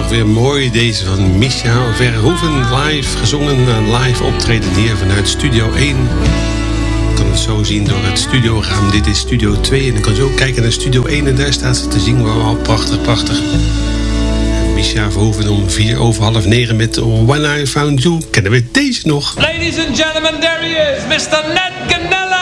toch weer mooi. Deze van Misha Verhoeven. Live gezongen. Live optreden hier vanuit Studio 1. Je kan het zo zien door het studioraam. Dit is Studio 2. En dan kan je zo kijken naar Studio 1. En daar staat ze te zingen. Wow, prachtig, prachtig. Misha Verhoeven om 9:04 met When I Found You. Kennen we deze nog? Ladies and gentlemen, there he is, Mr. Ned Ganella.